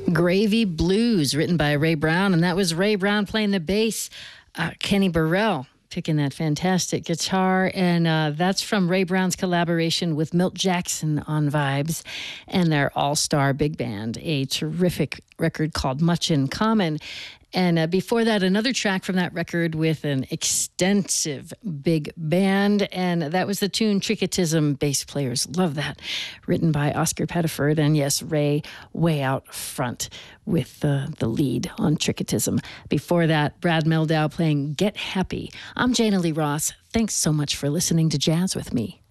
Gravy Blues, written by Ray Brown, and that was Ray Brown playing the bass. Kenny Burrell picking that fantastic guitar, and that's from Ray Brown's collaboration with Milt Jackson on Vibes and their all-star big band, a terrific record called Much in Common. And before that, another track from that record with an extensive big band, and that was the tune Tricketism. Bass players love that. Written by Oscar Pettiford, and yes, Ray way out front with the lead on Tricketism. Before that, Brad Mehldau playing Get Happy. I'm Jana Lee Ross. Thanks so much for listening to Jazz with me.